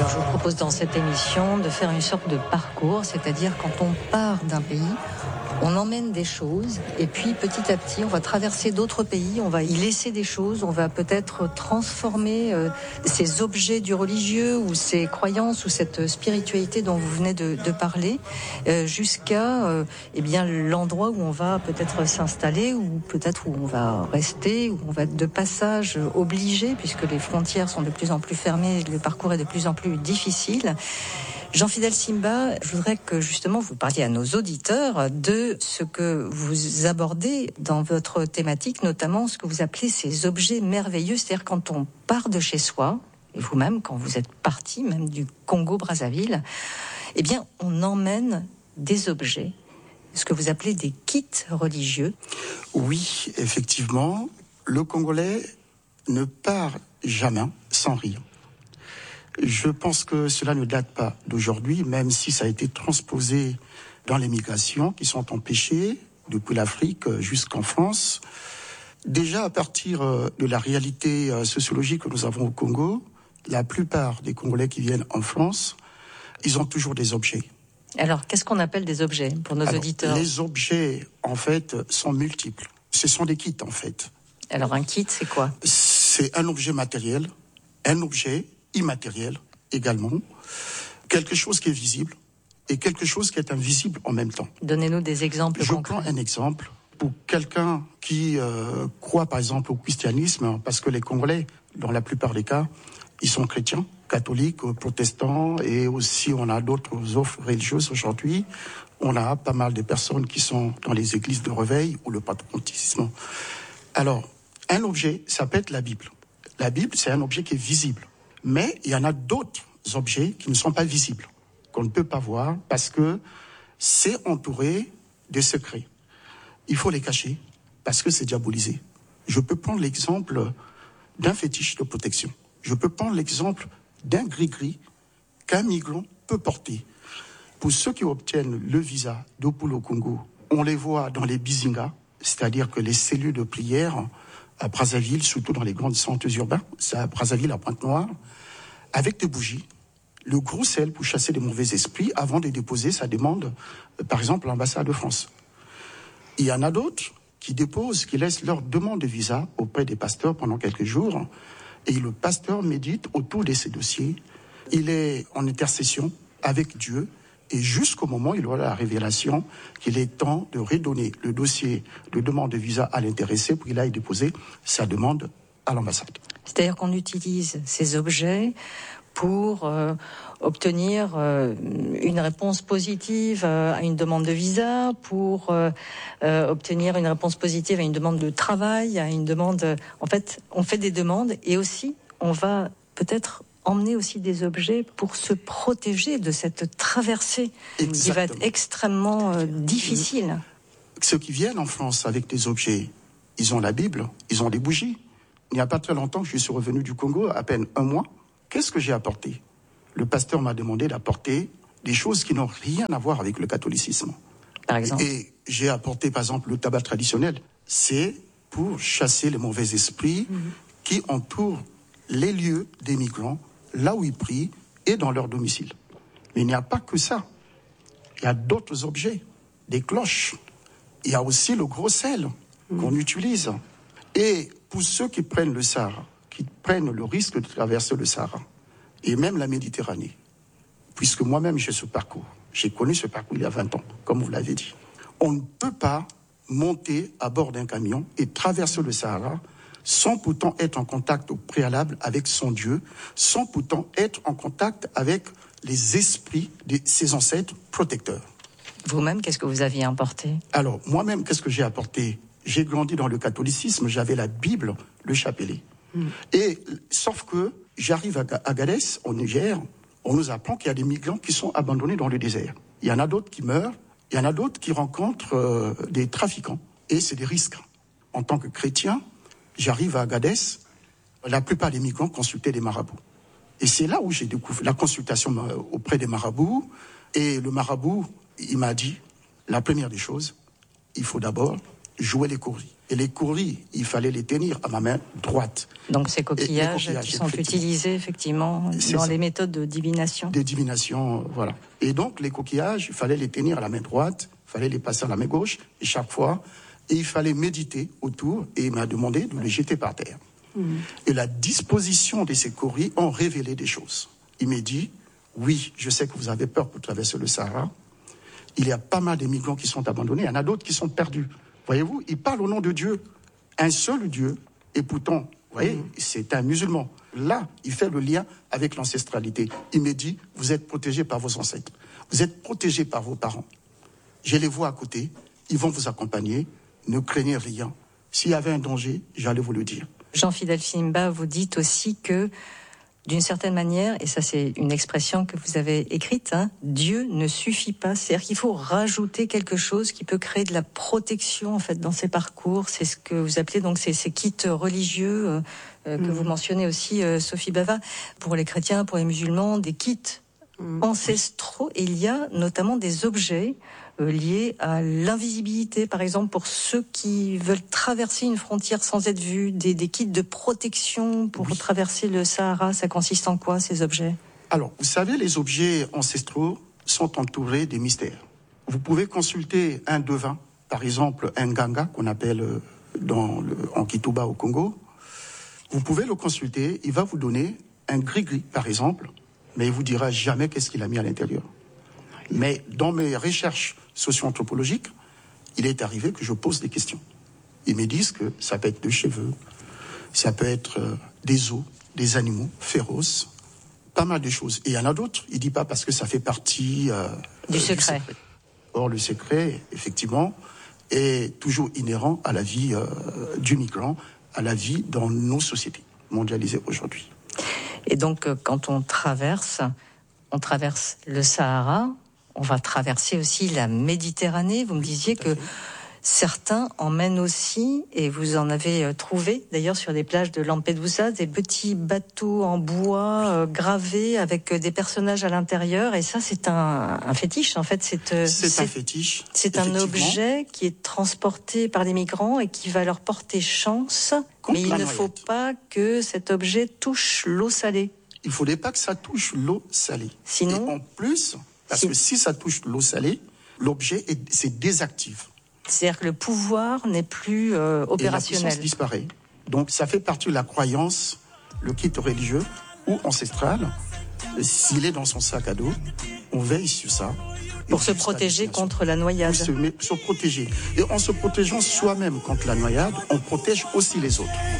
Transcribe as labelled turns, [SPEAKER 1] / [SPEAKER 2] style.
[SPEAKER 1] Alors je vous propose dans cette émission de faire une sorte de parcours, c'est-à-dire quand on part d'un pays, on emmène des choses et puis petit à petit on va traverser d'autres pays, on va y laisser des choses, on va peut-être transformer ces objets du religieux ou ces croyances ou cette spiritualité dont vous venez de parler jusqu'à eh bien l'endroit où on va peut-être s'installer ou peut-être où on va rester, où on va être de passage obligé puisque les frontières sont de plus en plus fermées, le parcours est de plus en plus difficile. Jean-Fidèle Simba, je voudrais que justement vous parliez à nos auditeurs de ce que vous abordez dans votre thématique, notamment ce que vous appelez ces objets merveilleux, c'est-à-dire quand on part de chez soi, et vous-même quand vous êtes parti même du Congo-Brazzaville, eh bien on emmène des objets, ce que vous appelez des kits religieux.
[SPEAKER 2] Oui, effectivement, le Congolais ne part jamais sans rien. Je pense que cela ne date pas d'aujourd'hui, même si ça a été transposé dans les migrations qui sont empêchées depuis l'Afrique jusqu'en France. Déjà, à partir de la réalité sociologique que nous avons au Congo, la plupart des Congolais qui viennent en France, ils ont toujours des objets.
[SPEAKER 1] Alors, qu'est-ce qu'on appelle des objets pour nos auditeurs ?
[SPEAKER 2] Les objets, en fait, sont multiples. Ce sont des kits, en fait.
[SPEAKER 1] Alors, un kit, c'est quoi ?
[SPEAKER 2] C'est un objet matériel, un objet immatériel également, quelque chose qui est visible et quelque chose qui est invisible en même temps.
[SPEAKER 1] Donnez-nous des exemples concrets.
[SPEAKER 2] Je prends un exemple pour quelqu'un qui croit par exemple au christianisme, parce que les Congolais, dans la plupart des cas, ils sont chrétiens, catholiques, protestants, et aussi on a d'autres offres religieuses aujourd'hui. On a pas mal de personnes qui sont dans les églises de réveil ou le protestantisme. Alors, un objet, ça peut être la Bible. La Bible, c'est un objet qui est visible. Mais il y en a d'autres objets qui ne sont pas visibles, qu'on ne peut pas voir parce que c'est entouré de secrets. Il faut les cacher parce que c'est diabolisé. Je peux prendre l'exemple d'un fétiche de protection. Je peux prendre l'exemple d'un gris-gris qu'un migrant peut porter. Pour ceux qui obtiennent le visa d'Opoulo Congo, on les voit dans les bizingas, c'est-à-dire que les cellules de prière à Brazzaville, surtout dans les grands centres urbains, c'est à Brazzaville, à Pointe-Noire, avec des bougies, le gros sel pour chasser les mauvais esprits avant de déposer sa demande, par exemple, à l'ambassade de France. Il y en a d'autres qui déposent, qui laissent leur demande de visa auprès des pasteurs pendant quelques jours, et le pasteur médite autour de ces dossiers. Il est en intercession avec Dieu, et jusqu'au moment où il aura la révélation qu'il est temps de redonner le dossier de demande de visa à l'intéressé pour qu'il aille déposer sa demande à l'ambassade.
[SPEAKER 1] C'est-à-dire qu'on utilise ces objets pour obtenir une réponse positive à une demande de visa, pour obtenir une réponse positive à une demande de travail, à une demande... En fait, on fait des demandes et aussi, on va peut-être emmener aussi des objets pour se protéger de cette traversée qui va être extrêmement difficile.
[SPEAKER 2] Ceux qui viennent en France avec des objets, ils ont la Bible, ils ont des bougies. Il n'y a pas très longtemps que je suis revenu du Congo, à peine un mois. Qu'est-ce que j'ai apporté ? Le pasteur m'a demandé d'apporter des choses qui n'ont rien à voir avec le catholicisme.
[SPEAKER 1] Par exemple ?
[SPEAKER 2] Et j'ai apporté, par exemple, le tabac traditionnel. C'est pour chasser les mauvais esprits qui entourent les lieux des migrants, là où ils prient et dans leur domicile. Mais il n'y a pas que ça. Il y a d'autres objets, des cloches. Il y a aussi le gros sel qu'on utilise. Et pour ceux qui prennent le Sahara, qui prennent le risque de traverser le Sahara, et même la Méditerranée, puisque moi-même j'ai ce parcours, j'ai connu ce parcours il y a 20 ans, comme vous l'avez dit, on ne peut pas monter à bord d'un camion et traverser le Sahara sans pourtant être en contact au préalable avec son Dieu, sans pourtant être en contact avec les esprits de ses ancêtres protecteurs.
[SPEAKER 1] Vous-même, qu'est-ce que vous aviez apporté ?
[SPEAKER 2] Alors, moi-même, qu'est-ce que j'ai apporté ? J'ai grandi dans le catholicisme, j'avais la Bible, le chapelet. Et sauf que j'arrive à Agadez, au Niger, on nous apprend qu'il y a des migrants qui sont abandonnés dans le désert. Il y en a d'autres qui meurent, il y en a d'autres qui rencontrent des trafiquants. Et c'est des risques. En tant que chrétien, j'arrive à Agadez, la plupart des migrants consultaient des marabouts. Et c'est là où j'ai découvert la consultation auprès des marabouts. Et le marabout, il m'a dit, la première des choses, il faut d'abord jouer les courris. Et les courris, il fallait les tenir à ma main droite.
[SPEAKER 1] Donc ces coquillages qui sont utilisés effectivement dans les méthodes de divination.
[SPEAKER 2] Des divinations, voilà. Et donc les coquillages, il fallait les tenir à la main droite, il fallait les passer à la main gauche, et chaque fois, et il fallait méditer autour, et il m'a demandé de les jeter par terre. Et la disposition de ces courris ont révélé des choses. Il m'a dit, oui, je sais que vous avez peur pour traverser le Sahara. Il y a pas mal de migrants qui sont abandonnés, il y en a d'autres qui sont perdus. Voyez-vous, il parle au nom de Dieu, un seul Dieu, et pourtant, vous voyez, c'est un musulman. Là, il fait le lien avec l'ancestralité. Il me dit, vous êtes protégés par vos ancêtres, vous êtes protégés par vos parents. Je les vois à côté, ils vont vous accompagner, ne craignez rien. S'il y avait un danger, j'allais vous le dire.
[SPEAKER 1] Jean-Fidèle Fimba, vous dites aussi que, d'une certaine manière, et ça c'est une expression que vous avez écrite, Dieu ne suffit pas. C'est-à-dire qu'il faut rajouter quelque chose qui peut créer de la protection en fait dans ces parcours. C'est ce que vous appelez donc ces kits religieux que vous mentionnez aussi, Sophie Bava, pour les chrétiens, pour les musulmans, des kits ancestraux. Et il y a notamment des objets liés à l'invisibilité, par exemple pour ceux qui veulent traverser une frontière sans être vus, des kits de protection pour traverser le Sahara. Ça consiste en quoi, ces objets ?
[SPEAKER 2] Alors, vous savez, les objets ancestraux sont entourés des mystères. Vous pouvez consulter un devin, par exemple un ganga qu'on appelle en Kituba au Congo. Vous pouvez le consulter, il va vous donner un gris-gris, par exemple, mais il vous dira jamais qu'est-ce qu'il a mis à l'intérieur. Mais dans mes recherches socio-anthropologiques, il est arrivé que je pose des questions. Ils me disent que ça peut être des cheveux, ça peut être des os, des animaux féroces, pas mal de choses. Et il y en a d'autres, il ne dit pas parce que ça fait partie
[SPEAKER 1] du secret.
[SPEAKER 2] Or, le secret, effectivement, est toujours inhérent à la vie du migrant, à la vie dans nos sociétés mondialisées aujourd'hui.
[SPEAKER 1] Et donc, quand on traverse le Sahara, on va traverser aussi la Méditerranée. Vous me disiez que certains emmènent aussi, et vous en avez trouvé d'ailleurs sur des plages de Lampedusa, des petits bateaux en bois gravés avec des personnages à l'intérieur. Et ça, c'est un fétiche en fait. C'est
[SPEAKER 2] un fétiche.
[SPEAKER 1] C'est un objet qui est transporté par les migrants et qui va leur porter chance. Mais il ne faut pas que cet objet touche l'eau salée.
[SPEAKER 2] Il ne faudrait pas que ça touche l'eau salée.
[SPEAKER 1] Sinon,
[SPEAKER 2] et en plus, parce que si ça touche l'eau salée, l'objet se désactive.
[SPEAKER 1] C'est-à-dire que le pouvoir n'est plus opérationnel.
[SPEAKER 2] Et la puissance disparaît. Donc ça fait partie de la croyance, le kit religieux ou ancestral. S'il est dans son sac à dos, on veille sur ça.
[SPEAKER 1] Pour se protéger contre la noyade.
[SPEAKER 2] Pour se protéger. Et en se protégeant soi-même contre la noyade, on protège aussi les autres.